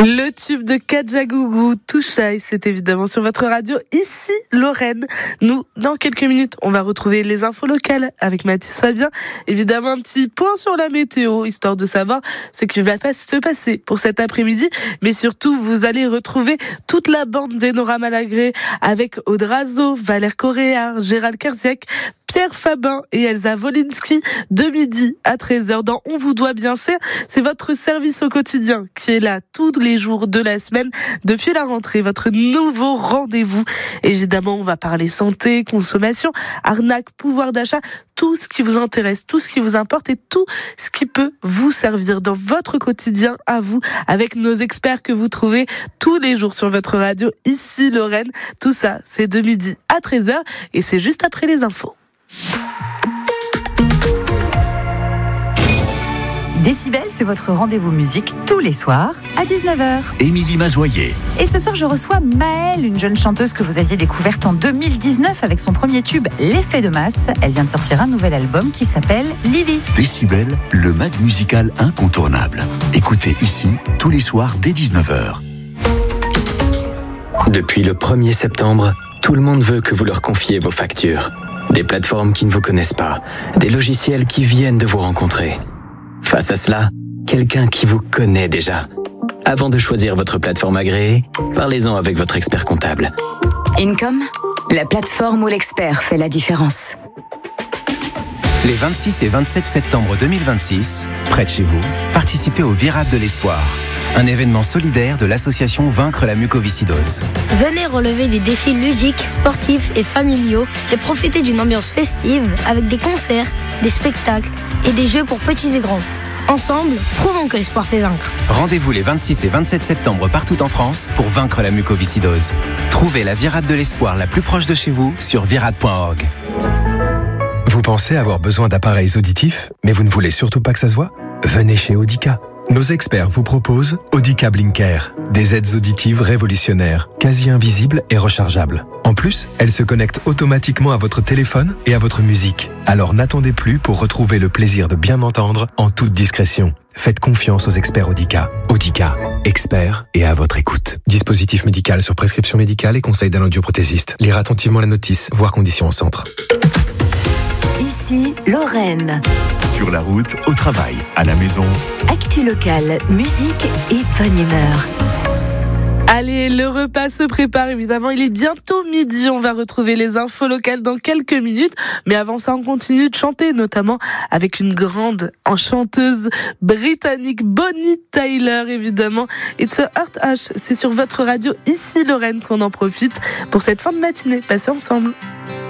Le tube de Kajagougou, Touchaï, c'est évidemment sur votre radio, ici Lorraine. Nous, dans quelques minutes, on va retrouver les infos locales avec Mathis Fabien. Évidemment, un petit point sur la météo, histoire de savoir ce qui va se passer pour cet après-midi. Mais surtout, vous allez retrouver toute la bande d'Enora Malagré avec Audrazo, Valère Correa, Gérald Kerziak, Pierre Fabin et Elsa Wolinski de midi à 13h dans On vous doit bien. C'est votre service au quotidien qui est là tous les jours de la semaine depuis la rentrée, votre nouveau rendez-vous. Évidemment, on va parler santé, consommation, arnaque, pouvoir d'achat, tout ce qui vous intéresse, tout ce qui vous importe et tout ce qui peut vous servir dans votre quotidien à vous, avec nos experts que vous trouvez tous les jours sur votre radio, ici Lorraine. Tout ça, c'est de midi à 13h et c'est juste après les infos. Décibel, c'est votre rendez-vous musique tous les soirs à 19h. Émilie Mazoyer. Et ce soir, je reçois Maëlle, une jeune chanteuse que vous aviez découverte en 2019 avec son premier tube, L'effet de masse. Elle vient de sortir un nouvel album qui s'appelle Lily. Décibel, le mag musical incontournable. Écoutez ici, tous les soirs dès 19h. Depuis le 1er septembre, tout le monde veut que vous leur confiez vos factures. Des plateformes qui ne vous connaissent pas, des logiciels qui viennent de vous rencontrer. Face à cela, quelqu'un qui vous connaît déjà. Avant de choisir votre plateforme agréée, parlez-en avec votre expert comptable. Income, la plateforme où l'expert fait la différence. Les 26 et 27 septembre 2026, près de chez vous, participez au Virade de l'Espoir, un événement solidaire de l'association Vaincre la mucoviscidose. Venez relever des défis ludiques, sportifs et familiaux et profiter d'une ambiance festive avec des concerts, des spectacles et des jeux pour petits et grands. Ensemble, prouvons que l'espoir fait vaincre. Rendez-vous les 26 et 27 septembre partout en France pour vaincre la mucoviscidose. Trouvez la Virade de l'Espoir la plus proche de chez vous sur virade.org. Vous pensez avoir besoin d'appareils auditifs, mais vous ne voulez surtout pas que ça se voit ? Venez chez Audica. Nos experts vous proposent Audica Blinker, des aides auditives révolutionnaires, quasi invisibles et rechargeables. En plus, elles se connectent automatiquement à votre téléphone et à votre musique. Alors n'attendez plus pour retrouver le plaisir de bien entendre en toute discrétion. Faites confiance aux experts Audica. Audica, experts et à votre écoute. Dispositif médical sur prescription médicale et conseil d'un audioprothésiste. Lire attentivement la notice, voir conditions au centre. Ici, Lorraine. Sur la route, au travail, à la maison. Actu locale, musique et bonne humeur. Allez, le repas se prépare évidemment, il est bientôt midi, on va retrouver les infos locales dans quelques minutes, mais avant ça on continue de chanter, notamment avec une grande chanteuse britannique, Bonnie Tyler évidemment. It's a Heart Hush, c'est sur votre radio ici Lorraine qu'on en profite pour cette fin de matinée, passez ensemble.